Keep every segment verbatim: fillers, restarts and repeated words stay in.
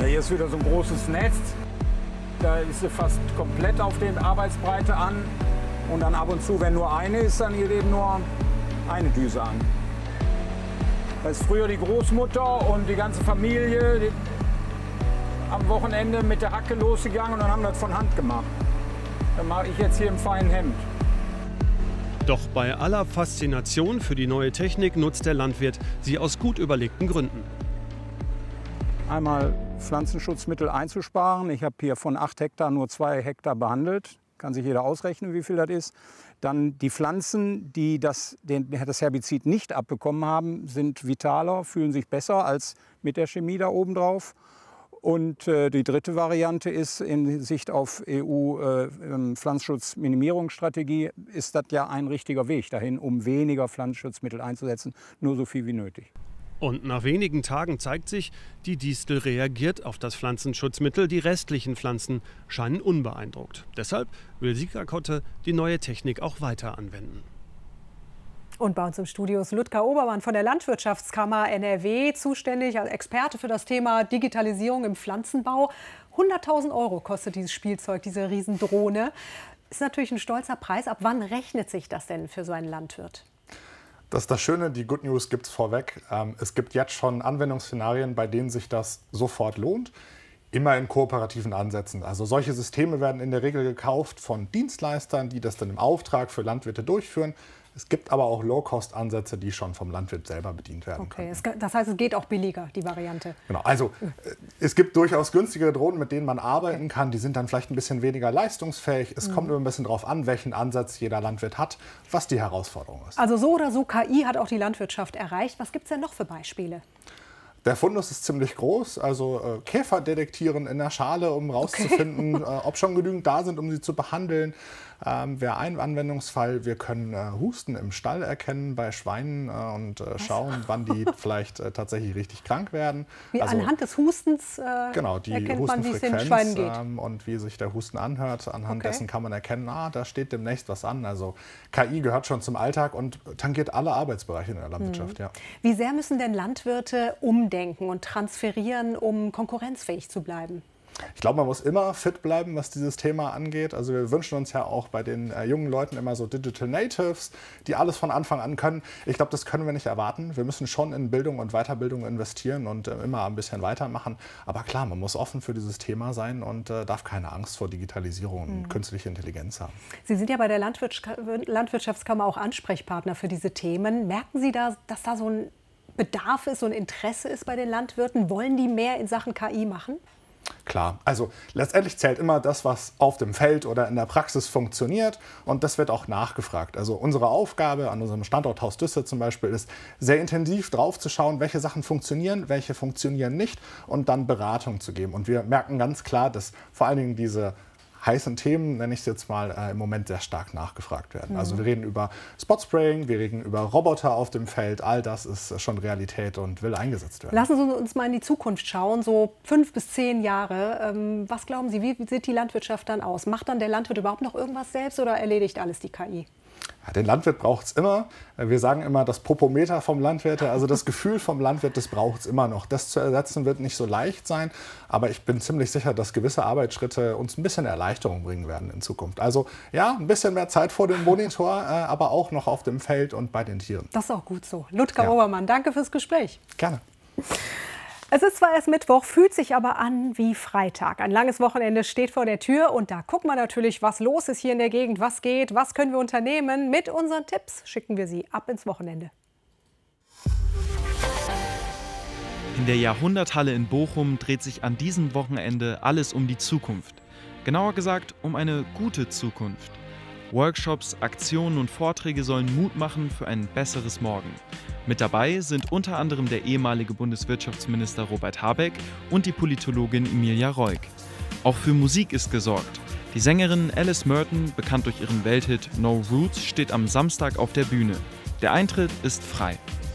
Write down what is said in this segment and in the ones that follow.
Ja, hier ist wieder so ein großes Netz. Da ist sie fast komplett auf der Arbeitsbreite an. Und dann ab und zu, wenn nur eine ist, dann geht eben nur eine Düse an. Da ist früher die Großmutter und die ganze Familie die am Wochenende mit der Hacke losgegangen und dann haben wir das von Hand gemacht. Dann mache ich jetzt hier im feinen Hemd. Doch bei aller Faszination für die neue Technik nutzt der Landwirt sie aus gut überlegten Gründen. Einmal Pflanzenschutzmittel einzusparen. Ich habe hier von acht Hektar nur zwei Hektar behandelt. Kann sich jeder ausrechnen, wie viel das ist. Dann die Pflanzen, die das, den, das Herbizid nicht abbekommen haben, sind vitaler, fühlen sich besser als mit der Chemie da oben drauf. Und äh, die dritte Variante ist, in Sicht auf E U-Pflanzenschutzminimierungsstrategie, äh, ist das ja ein richtiger Weg dahin, um weniger Pflanzenschutzmittel einzusetzen, nur so viel wie nötig. Und nach wenigen Tagen zeigt sich, die Distel reagiert auf das Pflanzenschutzmittel. Die restlichen Pflanzen scheinen unbeeindruckt. Deshalb will Sika Kotte die neue Technik auch weiter anwenden. Und bei uns im Studio ist Ludger Obermann von der Landwirtschaftskammer N R W, zuständig als Experte für das Thema Digitalisierung im Pflanzenbau. hunderttausend Euro kostet dieses Spielzeug, diese Riesendrohne. Ist natürlich ein stolzer Preis. Ab wann rechnet sich das denn für so einen Landwirt? Das ist das Schöne, die Good News gibt es vorweg. Es gibt jetzt schon Anwendungsszenarien, bei denen sich das sofort lohnt. Immer in kooperativen Ansätzen. Also solche Systeme werden in der Regel gekauft von Dienstleistern, die das dann im Auftrag für Landwirte durchführen. Es gibt aber auch Low-Cost-Ansätze, die schon vom Landwirt selber bedient werden okay, können. Es, das heißt, es geht auch billiger, die Variante? Genau, also es gibt durchaus günstigere Drohnen, mit denen man arbeiten okay. kann. Die sind dann vielleicht ein bisschen weniger leistungsfähig. Es mhm. kommt immer ein bisschen darauf an, welchen Ansatz jeder Landwirt hat, was die Herausforderung ist. Also so oder so, K I hat auch die Landwirtschaft erreicht. Was gibt es denn noch für Beispiele? Der Fundus ist ziemlich groß, also äh, Käfer detektieren in der Schale, um rauszufinden, okay. äh, ob schon genügend da sind, um sie zu behandeln. Ähm, wäre ein Anwendungsfall. Wir können äh, Husten im Stall erkennen bei Schweinen äh, und äh, schauen, wann die vielleicht äh, tatsächlich richtig krank werden. Wie also, anhand des Hustens äh, genau, die erkennt man, wie es den Hustenfrequenz Schweinen geht. Ähm, und wie sich der Husten anhört. Anhand okay. dessen kann man erkennen, ah, da steht demnächst was an. Also K I gehört schon zum Alltag und tangiert alle Arbeitsbereiche in der Landwirtschaft. Mhm. Ja. Wie sehr müssen denn Landwirte umdenken und transferieren, um konkurrenzfähig zu bleiben? Ich glaube, man muss immer fit bleiben, was dieses Thema angeht. Also wir wünschen uns ja auch bei den äh, jungen Leuten immer so Digital Natives, die alles von Anfang an können. Ich glaube, das können wir nicht erwarten. Wir müssen schon in Bildung und Weiterbildung investieren und äh, immer ein bisschen weitermachen. Aber klar, man muss offen für dieses Thema sein und äh, darf keine Angst vor Digitalisierung und mhm. künstlicher Intelligenz haben. Sie sind ja bei der Landwirtsch Landwirtschaftskammer auch Ansprechpartner für diese Themen. Merken Sie da, dass da so ein Bedarf ist, so ein Interesse ist bei den Landwirten? Wollen die mehr in Sachen K I machen? Klar, also letztendlich zählt immer das, was auf dem Feld oder in der Praxis funktioniert und das wird auch nachgefragt. Also unsere Aufgabe an unserem Standort Haus Düsse zum Beispiel ist, sehr intensiv drauf zu schauen, welche Sachen funktionieren, welche funktionieren nicht und dann Beratung zu geben. Und wir merken ganz klar, dass vor allen Dingen diese heißen Themen, nenne ich es jetzt mal, äh, im Moment sehr stark nachgefragt werden. Mhm. Also wir reden über Spotspraying, wir reden über Roboter auf dem Feld, all das ist schon Realität und will eingesetzt werden. Lassen Sie uns mal in die Zukunft schauen, so fünf bis zehn Jahre. Ähm, was glauben Sie, wie sieht die Landwirtschaft dann aus? Macht dann der Landwirt überhaupt noch irgendwas selbst oder erledigt alles die K I? Ja, den Landwirt braucht es immer. Wir sagen immer das Popometer vom Landwirt, also das Gefühl vom Landwirt, das braucht es immer noch. Das zu ersetzen wird nicht so leicht sein, aber ich bin ziemlich sicher, dass gewisse Arbeitsschritte uns ein bisschen Erleichterung bringen werden in Zukunft. Also ja, ein bisschen mehr Zeit vor dem Monitor, aber auch noch auf dem Feld und bei den Tieren. Das ist auch gut so. Ludger ja. Obermann, danke fürs Gespräch. Gerne. Es ist zwar erst Mittwoch, fühlt sich aber an wie Freitag. Ein langes Wochenende steht vor der Tür und da gucken wir natürlich, was los ist hier in der Gegend, was geht, was können wir unternehmen. Mit unseren Tipps schicken wir Sie ab ins Wochenende. In der Jahrhunderthalle in Bochum dreht sich an diesem Wochenende alles um die Zukunft. Genauer gesagt, um eine gute Zukunft. Workshops, Aktionen und Vorträge sollen Mut machen für ein besseres Morgen. Mit dabei sind unter anderem der ehemalige Bundeswirtschaftsminister Robert Habeck und die Politologin Emilia Roig. Auch für Musik ist gesorgt. Die Sängerin Alice Merton, bekannt durch ihren Welthit No Roots, steht am Samstag auf der Bühne. Der Eintritt ist frei.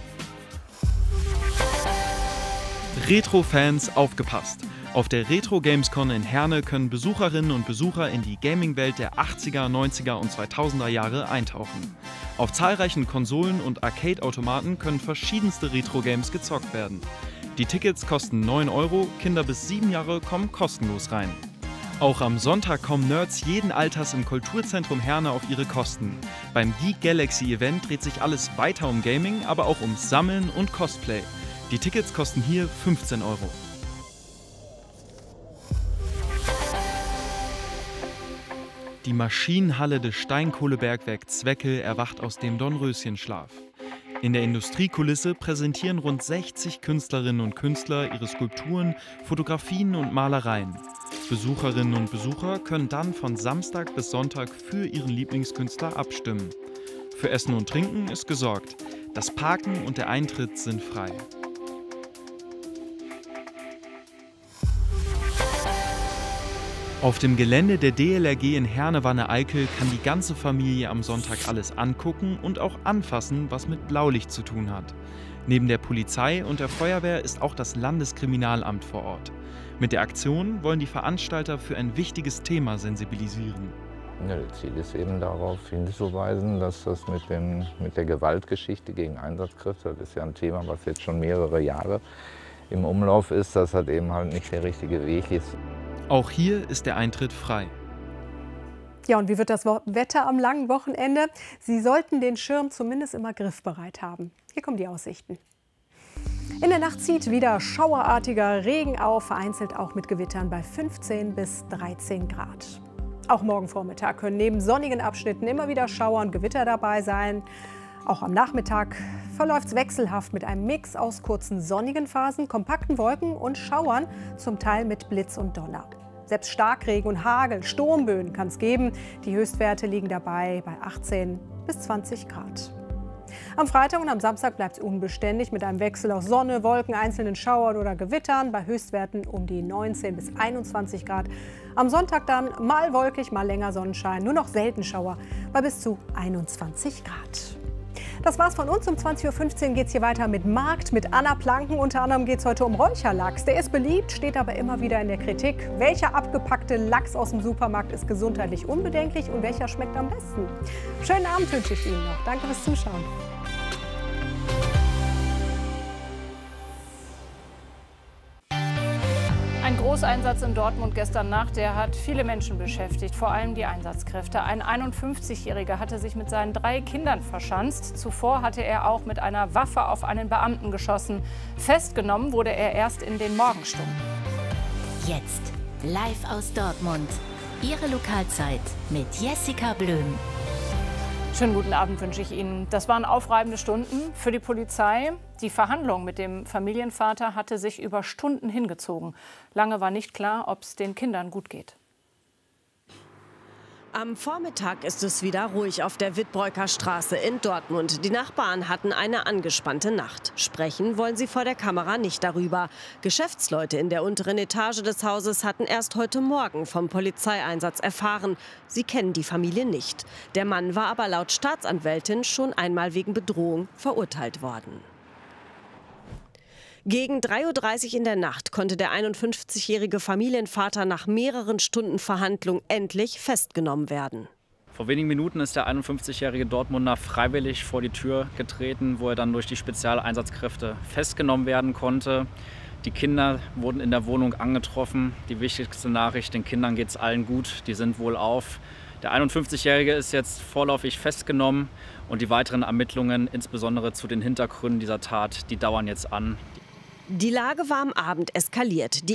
Retro-Fans, aufgepasst! Auf der Retro Gamescon in Herne können Besucherinnen und Besucher in die Gaming-Welt der achtziger, neunziger und zweitausender Jahre eintauchen. Auf zahlreichen Konsolen und Arcade-Automaten können verschiedenste Retro-Games gezockt werden. Die Tickets kosten neun Euro, Kinder bis sieben Jahre kommen kostenlos rein. Auch am Sonntag kommen Nerds jeden Alters im Kulturzentrum Herne auf ihre Kosten. Beim Geek Galaxy Event dreht sich alles weiter um Gaming, aber auch ums Sammeln und Cosplay. Die Tickets kosten hier fünfzehn Euro. Die Maschinenhalle des Steinkohlebergwerk Zweckel erwacht aus dem Dornröschenschlaf. In der Industriekulisse präsentieren rund sechzig Künstlerinnen und Künstler ihre Skulpturen, Fotografien und Malereien. Besucherinnen und Besucher können dann von Samstag bis Sonntag für ihren Lieblingskünstler abstimmen. Für Essen und Trinken ist gesorgt. Das Parken und der Eintritt sind frei. Auf dem Gelände der D L R G in Herne-Wanne-Eickel kann die ganze Familie am Sonntag alles angucken und auch anfassen, was mit Blaulicht zu tun hat. Neben der Polizei und der Feuerwehr ist auch das Landeskriminalamt vor Ort. Mit der Aktion wollen die Veranstalter für ein wichtiges Thema sensibilisieren. Ja, das Ziel ist eben darauf hinzuweisen, dass das mit, dem, mit der Gewaltgeschichte gegen Einsatzkräfte, das ist ja ein Thema, was jetzt schon mehrere Jahre im Umlauf ist, dass das eben halt nicht der richtige Weg ist. Auch hier ist der Eintritt frei. Ja, und wie wird das Wetter am langen Wochenende? Sie sollten den Schirm zumindest immer griffbereit haben. Hier kommen die Aussichten. In der Nacht zieht wieder schauerartiger Regen auf, vereinzelt auch mit Gewittern bei fünfzehn bis dreizehn Grad. Auch morgen Vormittag können neben sonnigen Abschnitten immer wieder Schauer und Gewitter dabei sein. Auch am Nachmittag verläuft es wechselhaft mit einem Mix aus kurzen sonnigen Phasen, kompakten Wolken und Schauern, zum Teil mit Blitz und Donner. Selbst Starkregen und Hagel, Sturmböen kann es geben. Die Höchstwerte liegen dabei bei achtzehn bis zwanzig Grad. Am Freitag und am Samstag bleibt es unbeständig mit einem Wechsel aus Sonne, Wolken, einzelnen Schauern oder Gewittern bei Höchstwerten um die neunzehn bis einundzwanzig Grad. Am Sonntag dann mal wolkig, mal länger Sonnenschein, nur noch selten Schauer bei bis zu einundzwanzig Grad. Das war's von uns. Um zwanzig Uhr fünfzehn geht es hier weiter mit Markt, mit Anna Planken. Unter anderem geht es heute um Räucherlachs. Der ist beliebt, steht aber immer wieder in der Kritik. Welcher abgepackte Lachs aus dem Supermarkt ist gesundheitlich unbedenklich und welcher schmeckt am besten? Schönen Abend wünsche ich Ihnen noch. Danke fürs Zuschauen. Ein Großeinsatz in Dortmund gestern Nacht, der hat viele Menschen beschäftigt, vor allem die Einsatzkräfte. Ein einundfünfzigjähriger hatte sich mit seinen drei Kindern verschanzt. Zuvor hatte er auch mit einer Waffe auf einen Beamten geschossen. Festgenommen wurde er erst in den Morgenstunden. Jetzt live aus Dortmund. Ihre Lokalzeit mit Jessica Blöm. Schönen guten Abend wünsche ich Ihnen. Das waren aufreibende Stunden für die Polizei. Die Verhandlung mit dem Familienvater hatte sich über Stunden hingezogen. Lange war nicht klar, ob es den Kindern gut geht. Am Vormittag ist es wieder ruhig auf der Wittbreuker Straße in Dortmund. Die Nachbarn hatten eine angespannte Nacht. Sprechen wollen sie vor der Kamera nicht darüber. Geschäftsleute in der unteren Etage des Hauses hatten erst heute Morgen vom Polizeieinsatz erfahren. Sie kennen die Familie nicht. Der Mann war aber laut Staatsanwältin schon einmal wegen Bedrohung verurteilt worden. Gegen drei Uhr dreißig in der Nacht konnte der einundfünfzigjährige Familienvater nach mehreren Stunden Verhandlung endlich festgenommen werden. Vor wenigen Minuten ist der einundfünfzigjährige Dortmunder freiwillig vor die Tür getreten, wo er dann durch die Spezialeinsatzkräfte festgenommen werden konnte. Die Kinder wurden in der Wohnung angetroffen. Die wichtigste Nachricht, den Kindern geht es allen gut, die sind wohlauf. Der einundfünfzigjährige ist jetzt vorläufig festgenommen und die weiteren Ermittlungen, insbesondere zu den Hintergründen dieser Tat, die dauern jetzt an. Die Lage war am Abend eskaliert. Die